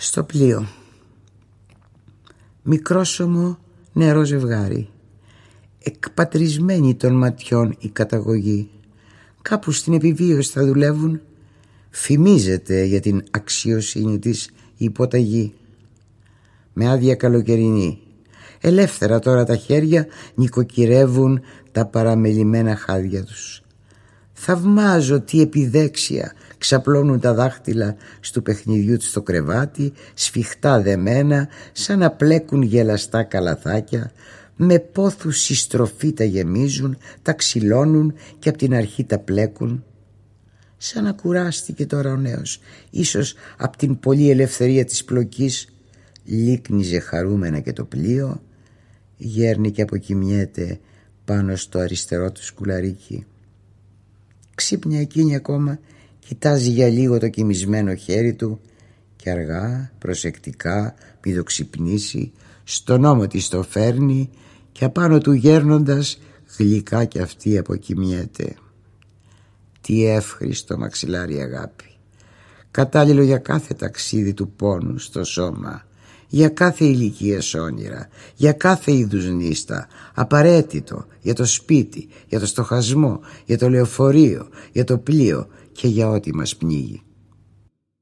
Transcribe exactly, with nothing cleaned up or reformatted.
Στο πλοίο. Μικρόσωμο νεαρό ζευγάρι, εκπατρισμένοι των ματιών η καταγωγή, κάπου στην επιβίωση θα δουλεύουν. Φημίζεται για την αξιοσύνη της η υποταγή. Με άδεια καλοκαιρινή, ελεύθερα τώρα τα χέρια νοικοκυρεύουν τα παραμελημένα χάδια τους. Θαυμάζω τι επιδέξια ξαπλώνουν τα δάχτυλα στου παιχνιδιού τους στο κρεβάτι, σφιχτά δεμένα, σαν να πλέκουν γελαστά καλαθάκια. Με πόθους συστροφή τα γεμίζουν, τα ξυλώνουν και απ' την αρχή τα πλέκουν. Σαν να κουράστηκε τώρα ο νέος, ίσως απ' την πολλή ελευθερία της πλοκής. Λίκνιζε χαρούμενα και το πλοίο, γέρνει και αποκοιμιέται πάνω στο αριστερό του σκουλαρίκι. Ξύπνια εκείνη ακόμα, κοιτάζει για λίγο το κοιμισμένο χέρι του και αργά, προσεκτικά, μη το ξυπνήσει, στον ώμο της το φέρνει και απάνω του γέρνοντας γλυκά κι αυτή αποκοιμιέται. Τι εύχριστο μαξιλάρι αγάπη, κατάλληλο για κάθε ταξίδι του πόνου στο σώμα, για κάθε ηλικίας όνειρα, για κάθε είδους νύστα, απαραίτητο για το σπίτι, για το στοχασμό, για το λεωφορείο, για το πλοίο και για ό,τι μας πνίγει.